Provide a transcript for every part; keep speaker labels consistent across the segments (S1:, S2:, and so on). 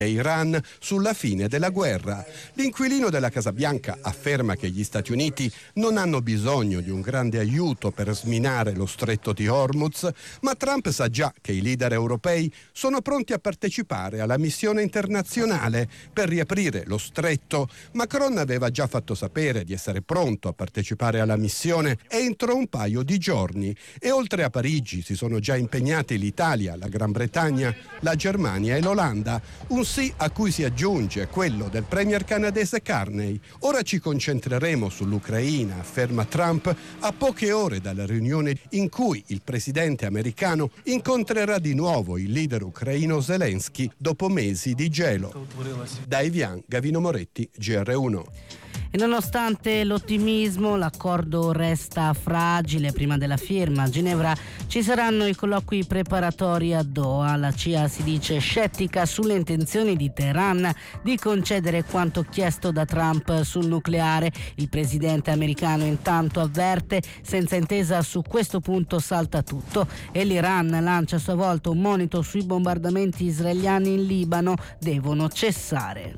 S1: e Iran sulla fine della guerra. L'inquilino della Casa Bianca afferma che gli Stati Uniti non hanno bisogno di un grande aiuto per sminare lo stretto di Hormuz, ma Trump sa già che i leader europei sono pronti a partecipare alla missione internazionale per riaprire lo stretto. Macron aveva già fatto sapere di essere pronto a partecipare alla missione entro un paio di giorni e oltre a Parigi si sono già impegnati l'Italia, la Gran Bretagna, la Germania e l'Olanda. Un sì a cui si aggiunge quello del premier canadese Carney. Ora ci concentreremo sull'Ucraina, afferma Trump, a poche ore dalla riunione in cui il presidente americano incontrerà di nuovo il leader ucraino Zelensky dopo mesi di gelo. Da Evian, Gavino Moretti, GR1.
S2: E nonostante l'ottimismo, l'accordo resta fragile. Prima della firma a Ginevra ci saranno i colloqui preparatori a Doha. La CIA si dice scettica sulle intenzioni di Teheran di concedere quanto chiesto da Trump sul nucleare. Il presidente americano intanto avverte: senza intesa su questo punto salta tutto. E l'Iran lancia a sua volta un monito sui bombardamenti israeliani in Libano. Devono cessare.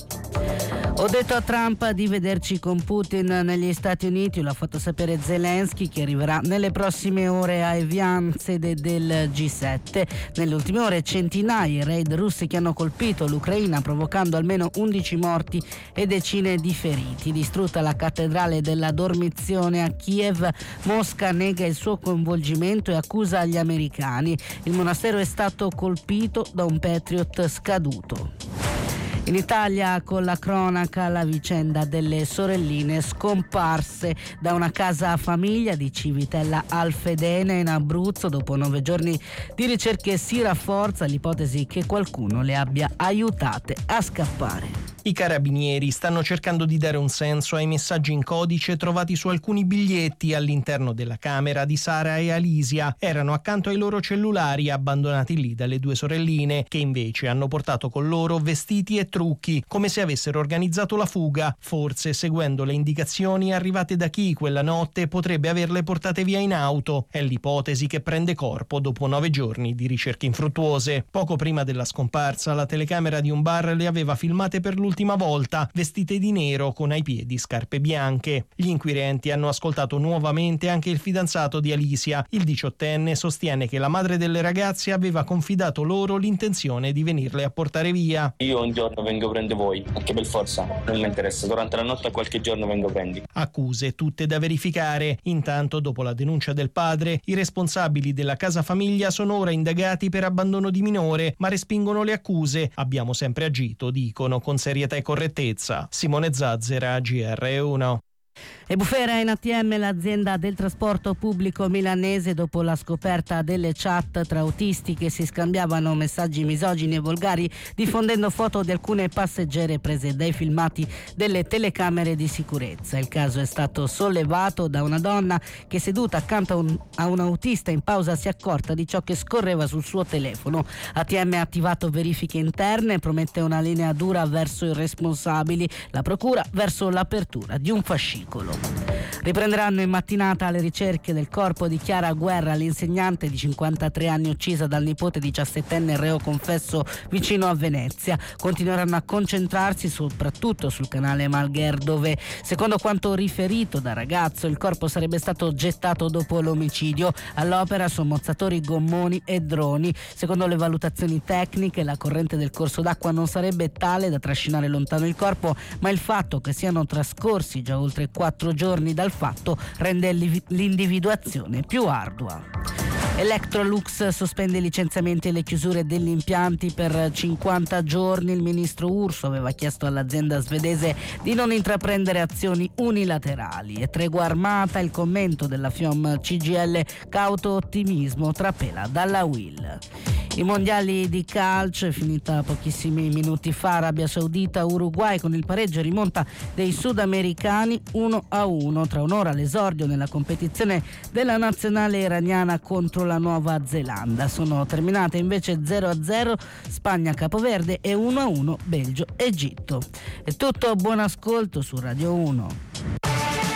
S2: Ho detto a Trump di vederci con Putin negli Stati Uniti, l'ha fatto sapere Zelensky, che arriverà nelle prossime ore a Evian, sede del G7. Nelle ultime ore centinaia i raid russi che hanno colpito l'Ucraina, provocando almeno 11 morti e decine di feriti. Distrutta la cattedrale della Dormizione a Kiev, Mosca nega il suo coinvolgimento e accusa gli americani. Il monastero è stato colpito da un Patriot scaduto. In Italia, con la cronaca, la vicenda delle sorelline scomparse da una casa famiglia di Civitella Alfedene in Abruzzo. Dopo 9 giorni di ricerche si rafforza l'ipotesi che qualcuno le abbia aiutate a scappare.
S3: I carabinieri stanno cercando di dare un senso ai messaggi in codice trovati su alcuni biglietti all'interno della camera di Sara e Alisia. Erano accanto ai loro cellulari abbandonati lì dalle 2 sorelline, che invece hanno portato con loro vestiti e trucchi, come se avessero organizzato la fuga, forse seguendo le indicazioni arrivate da chi quella notte potrebbe averle portate via in auto. È l'ipotesi che prende corpo dopo 9 giorni di ricerche infruttuose. Poco prima della scomparsa, la telecamera di un bar le aveva filmate per l'ultima volta, vestite di nero con ai piedi scarpe bianche. Gli inquirenti hanno ascoltato nuovamente anche il fidanzato di Alisia. Il 18enne sostiene che la madre delle ragazze aveva confidato loro l'intenzione di venirle a portare via.
S4: Io un giorno vengo a prendere voi, anche per forza, non mi interessa, durante la notte qualche giorno vengo a prendere.
S3: Accuse tutte da verificare. Intanto, dopo la denuncia del padre, i responsabili della casa famiglia sono ora indagati per abbandono di minore, ma respingono le accuse. Abbiamo sempre agito, dicono, con serietà e correttezza. Simone Zazzera, GR1.
S2: E bufera in ATM l'azienda del trasporto pubblico milanese dopo la scoperta delle chat tra autisti che si scambiavano messaggi misogini e volgari, diffondendo foto di alcune passeggere prese dai filmati delle telecamere di sicurezza. Il caso è stato sollevato da una donna che, seduta accanto a un autista in pausa, si è accorta di ciò che scorreva sul suo telefono. ATM ha attivato verifiche interne e promette una linea dura verso i responsabili, la procura verso l'apertura di un fascicolo. Riprenderanno in mattinata le ricerche del corpo di Chiara Guerra, l'insegnante di 53 anni uccisa dal nipote 17enne reo confesso vicino a Venezia. Continueranno a concentrarsi soprattutto sul canale Malgher, dove, secondo quanto riferito dal ragazzo, il corpo sarebbe stato gettato dopo l'omicidio. All'opera sommozzatori, gommoni e droni. Secondo le valutazioni tecniche, la corrente del corso d'acqua non sarebbe tale da trascinare lontano il corpo, ma il fatto che siano trascorsi già oltre 4 giorni dal fatto rende l'individuazione più ardua. Electrolux sospende i licenziamenti e le chiusure degli impianti per 50 giorni. Il ministro Urso aveva chiesto all'azienda svedese di non intraprendere azioni unilaterali. E tregua armata, il commento della FIOM CGIL, cauto ottimismo trapela dalla UIL. I mondiali di calcio, è finita pochissimi minuti fa, Arabia Saudita Uruguay con il pareggio rimonta dei sudamericani 1-1. Tra un'ora l'esordio nella competizione della nazionale iraniana contro la Nuova Zelanda. Sono terminate invece 0-0 Spagna Capoverde e 1-1 Belgio Egitto. È tutto, buon ascolto su Radio 1.